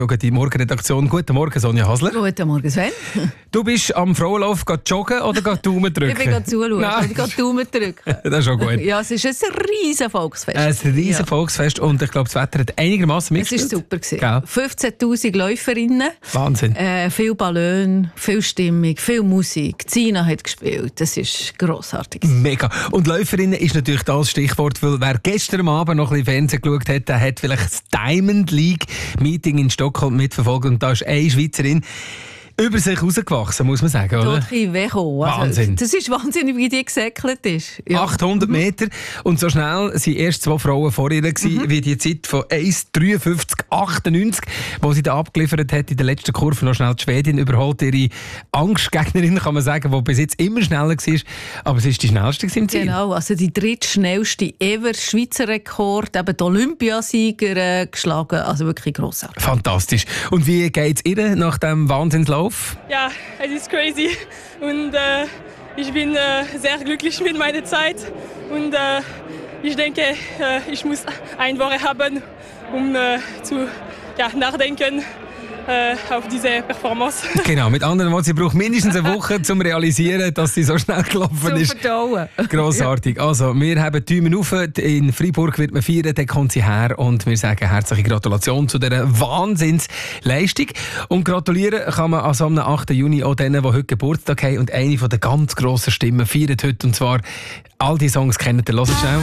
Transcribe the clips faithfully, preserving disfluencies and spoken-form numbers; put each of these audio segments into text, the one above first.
Die Morgenredaktion. Guten Morgen, Sonja Hasler. Guten Morgen, Sven. Du bist am Frauenlauf joggen oder Daumen drücken? Ich bin gerade zuschauen, ich gehe Daumen drücken. Das ist schon gut. Ja, es ist ein riesen Volksfest. Ein riesen ja. Volksfest und ich glaube, das Wetter hat einigermaßen mitgespielt. Es war super. fünfzehntausend Läuferinnen. Wahnsinn. Äh, viel Ballon, viel Stimmung, viel Musik. Zina hat gespielt. Das ist grossartig. Mega. Und Läuferinnen ist natürlich das Stichwort, weil wer gestern Abend noch ein bisschen Fernsehen geschaut hat, der hat vielleicht das Diamond League Meeting in Stockholm mitverfolgt und da ist eine Schweizerin über sich rausgewachsen, muss man sagen, oder? Also, Wahnsinn. Das ist wahnsinnig, wie die gesäckelt ist. Ja. achthundert Meter und so schnell waren erst zwei Frauen vor ihr gewesen, mhm. wie die Zeit von eins dreiundfünfzig achtundneunzig, die sie da abgeliefert hat in der letzten Kurve. Noch schnell die Schwedin überholt ihre Angstgegnerin, kann man sagen, die bis jetzt immer schneller war, aber sie war die schnellste im Ziel. Genau, also die drittschnellste ever Schweizer Rekord, eben die Olympiasieger äh, geschlagen, also wirklich grossartig. Fantastisch. Und wie geht es ihr nach dem Wahnsinnslauf? Ja, es ist crazy und äh, ich bin äh, sehr glücklich mit meiner Zeit und äh, ich denke, äh, ich muss eine Woche haben, um äh, zu ja, nachdenken äh, auf diese Performance. Genau, mit anderen Worten, sie braucht mindestens eine Woche, um zu realisieren, dass sie so schnell gelaufen ist. Zum Verdauen. Grossartig. Ja. Also, wir haben die Daumen auf. In Freiburg wird man feiern, dann kommt sie her und wir sagen herzliche Gratulation zu dieser Wahnsinnsleistung. Und gratulieren kann man an so einem achten Juni auch denen, die heute Geburtstag haben und eine der ganz grossen Stimmen feiert heute. Und zwar, all die Songs kennt ihr, hört schnell.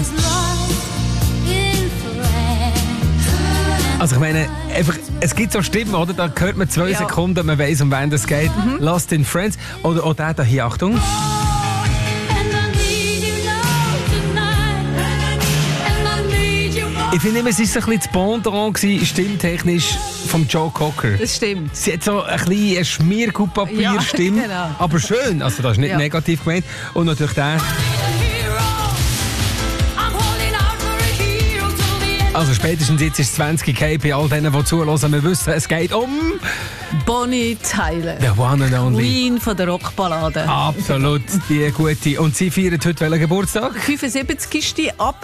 Also ich meine, einfach, es gibt so Stimmen, oder? Da hört man zwei ja. Sekunden, man weiss, um wen es geht. Mhm. Lost in Friends. Oder auch der hier, Achtung. Ich finde immer, es war so ein bisschen das Pendant gewesen, stimmtechnisch vom Joe Cocker. Das stimmt. Sie hat so ein bisschen Schmierkuhpapier-Stimme, ja, genau. aber schön. Also das ist nicht ja. negativ gemeint. Und natürlich der. Also spätestens jetzt ist es zwanzig K bei all denen, die zuhören. Wir wissen, es geht um... Bonnie Tyler. The one and only. Queen von der Rockballade. Absolut, die gute. Und sie feiert heute welchen Geburtstag? fünfundsiebzigste aber...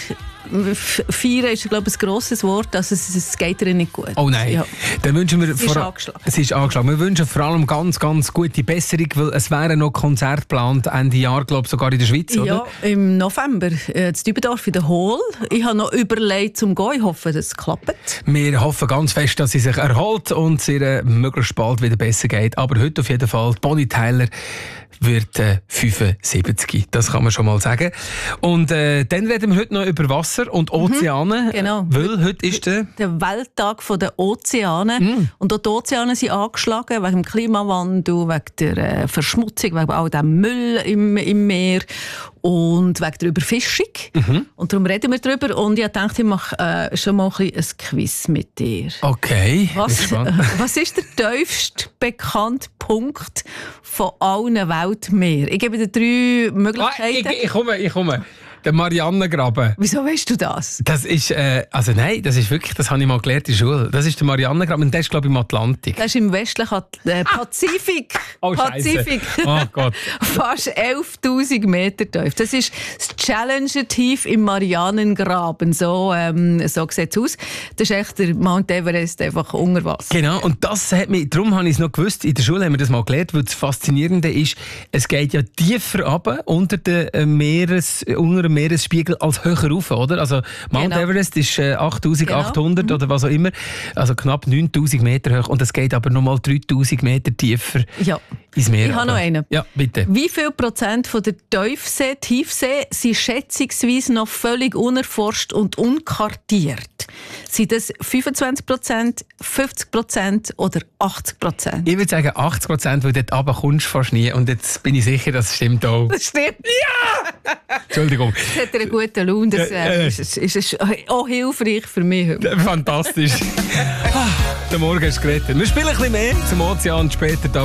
Feiern ist, glaube ich, ein grosses Wort, also es, es geht ihr nicht gut. Oh nein. Ja. Dann wünschen wir sie ist vor, angeschlagen. Sie ist angeschlagen. Wir wünschen vor allem ganz, ganz gute Besserung, weil es wären noch Konzerte geplant Ende Jahr, glaube ich, sogar in der Schweiz, oder? Ja, im November. Äh, in Dübendorf in der Hall. Ich habe noch überlegt, zum gehen. Ich hoffe, das klappt. Wir hoffen ganz fest, dass sie sich erholt und es ihr möglichst bald wieder besser geht. Aber heute auf jeden Fall, Bonnie Tyler wird äh, fünfundsiebzig. Das kann man schon mal sagen. Und äh, dann reden wir heute noch über Wasser und Ozeane. Mhm, genau. Weil heute ist der... der Welttag der Ozeane. Mhm. Und auch die Ozeane sind angeschlagen wegen dem Klimawandel, wegen der äh, Verschmutzung, wegen all dem Müll im, im Meer und wegen der Überfischung. Mhm. Und darum reden wir darüber. Und ich dachte, ich mache äh, schon mal ein, ein Quiz mit dir. Okay. Was, was ist der tiefste bekannte Punkt von allen Weltmeeren? Ich gebe dir drei Möglichkeiten. Ah, ich, ich komme, ich komme. Der Marianengraben. Wieso weißt du das? Das ist, äh, also nein, das ist wirklich, das habe ich mal gelernt in der Schule. Das ist der Marianengraben und der ist, glaube ich, im Atlantik. Das ist im westlichen äh, Pazifik. Ah. Oh, Pazifik. Oh Gott. Fast elftausend Meter tief. Das ist das Challenger-Tief im Marianengraben. So, ähm, so sieht es aus. Das ist echt der Mount Everest einfach unter Wasser. Genau, und das hat mich, darum habe ich es noch gewusst, in der Schule haben wir das mal gelernt, weil das Faszinierende ist, es geht ja tiefer runter unter dem Meeres, unter dem Meeresspiegel als höher rauf, oder? Also Mount genau. Everest ist äh, achttausendachthundert genau. oder was auch immer, also knapp neuntausend Meter hoch und es geht aber nochmal dreitausend Meter tiefer ja. ins Meer. Ich habe noch einen. Ja, bitte. Wie viel Prozent von der Tiefsee, Tiefsee sind schätzungsweise noch völlig unerforscht und unkartiert? Sind das fünfundzwanzig Prozent, fünfzig Prozent oder achtzig Prozent? Ich würde sagen achtzig Prozent, weil dort runter kommst du fast nie und jetzt bin ich sicher, das stimmt auch. Das stimmt. Ja! Entschuldigung. Das hat einen guten Lohn. Das äh, ist, ist, ist auch hilfreich für mich heute. Fantastisch. Der Morgen ist gerettet. Wir spielen ein bisschen mehr zum Ozean später da.